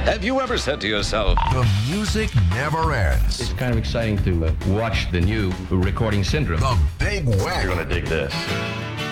Have you ever said to yourself, The music never ends. It's kind of exciting to watch the new recording syndrome. The Big Wagon. You're gonna dig this.